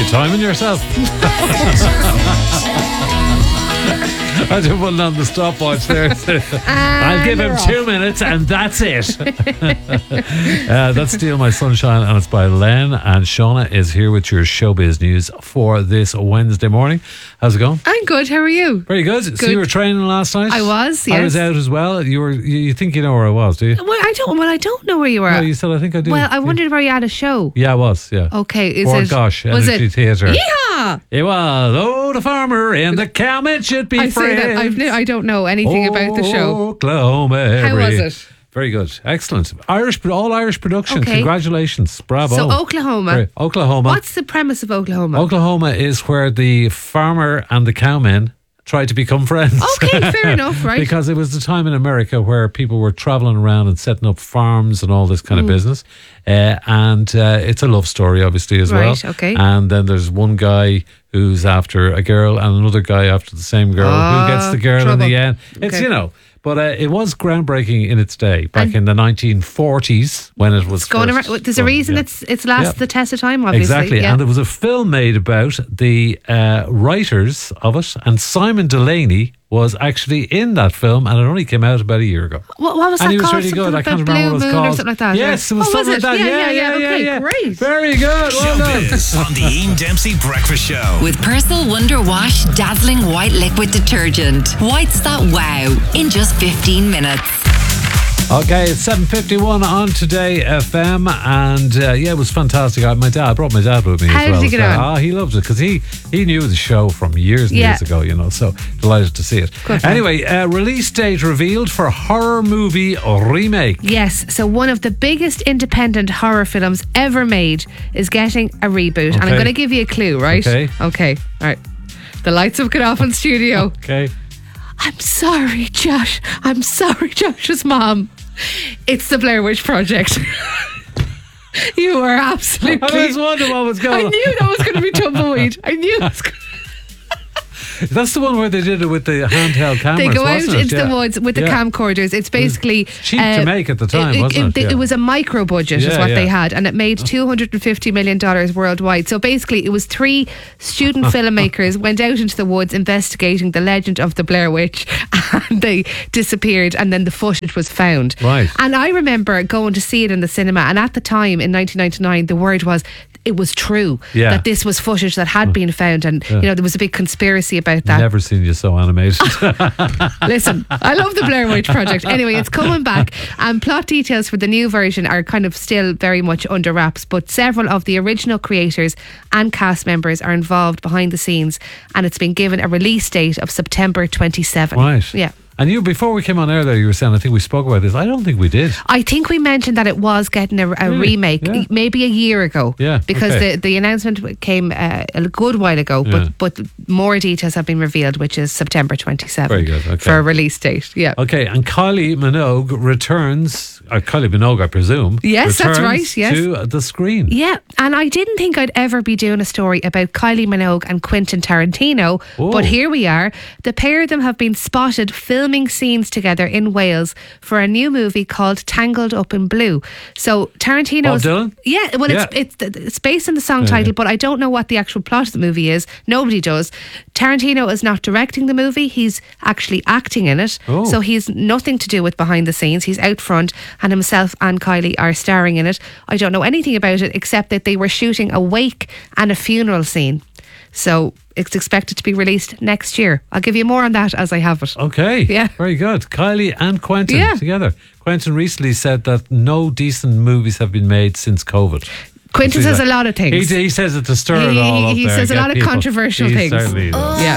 timing yourself? I just put on the stopwatch there. I'll give him 2 minutes and that's it. That's Steal My Sunshine and it's by Len. And Shauna is here with your showbiz news for this Wednesday morning. How's it going? I'm good. How are you? Very good. So you were training last night? I was, yes. I was out as well. You think you know where I was, do you? Well, I don't know where you were. No, you said I think I do. Well, I wondered where you had a show. Yeah, I was, yeah. Okay, Was Energy Theatre. Yeehaw! It was, oh, the farmer and the cowman should be I say that friends. I don't know anything about the show. Oklahoma. How was it? Very good. Excellent. All Irish production. Okay. Congratulations. Bravo. So Oklahoma. Right. Oklahoma. What's the premise of Oklahoma? Oklahoma is where the farmer and the cowman tried to become friends. Okay, fair enough, right? Because it was the time in America where people were travelling around and setting up farms and all this kind of business. And it's a love story, obviously, as well. Right, okay. And then there's one guy who's after a girl and another guy after the same girl. Who gets the girl in the end? It's, Okay. But it was groundbreaking in its day, back in the 1940s when it was Going first around, there's a done, reason yeah. it's lasted the test of time, obviously. Exactly, Yeah. and there was a film made about the writers of it, and Simon Delaney was actually in that film, and it only came out about a year ago. What was that And he was called? really good. Something I can't about remember what it Blue was Moon called. or something like that. Yes, yeah. it was something like that. Yeah. Okay, great. Very good. Well done. Showbiz on the Ian Dempsey Breakfast Show. With Persil Wonder Wash Dazzling White Liquid Detergent. Whites that wow in just 15 minutes. Okay, it's 7:51 on Today FM, and it was fantastic. I brought my dad with me How as well. did he get on? He loved it because he knew the show from years and years ago, so delighted to see it. Good fun. Anyway, release date revealed for horror movie remake. Yes, so one of the biggest independent horror films ever made is getting a reboot. And I'm Okay. going to give you a clue, right? Okay. All right. The lights have gone off in studio. Okay. I'm sorry, Josh. I'm sorry, Josh's mom. It's the Blair Witch Project. You were absolutely... I was wondering what was going I on. knew that was going to be tumbleweed. I knew it was going to... That's the one where they did it with the handheld cameras. They go out wasn't it? into the woods with the camcorders. It's basically cheap to make at the time, wasn't it? It was a micro budget, is what they had, and it made $250 million worldwide. So basically, it was 3 student filmmakers went out into the woods investigating the legend of the Blair Witch, and they disappeared, and then the footage was found. Right. And I remember going to see it in the cinema, and at the time in 1999, the word was it was true that this was footage that had been found, and there was a big conspiracy about that. Never seen you so animated. Listen, I love the Blair Witch Project. Anyway, it's coming back, and plot details for the new version are kind of still very much under wraps, but several of the original creators and cast members are involved behind the scenes, and it's been given a release date of September 27. Right. Yeah. And before we came on air there, you were saying, I think we spoke about this. I don't think we did. I think we mentioned that it was getting a remake maybe a year ago. Yeah, because okay. the announcement came a good while ago, but more details have been revealed, which is September 27. Very good, okay. For a release date. Yeah. Okay, and Kylie Minogue returns, Kylie Minogue, I presume. Yes, that's returns right, yes. to the screen. Yeah, and I didn't think I'd ever be doing a story about Kylie Minogue and Quentin Tarantino, but here we are. The pair of them have been spotted filming scenes together in Wales for a new movie called Tangled Up in Blue. So Tarantino... Bob Dylan? Yeah, well, it's based on the song title, but I don't know what the actual plot of the movie is. Nobody does. Tarantino is not directing the movie. He's actually acting in it. So he's nothing to do with behind the scenes. He's out front, and himself and Kylie are starring in it. I don't know anything about it except that they were shooting a wake and a funeral scene. So it's expected to be released next year. I'll give you more on that as I have it. Okay. Yeah. Very good. Kylie and Quentin together. Quentin recently said that no decent movies have been made since COVID. Quentin says a lot of things. He says it to stir it all up. He says a lot of controversial things. Certainly does. Yeah.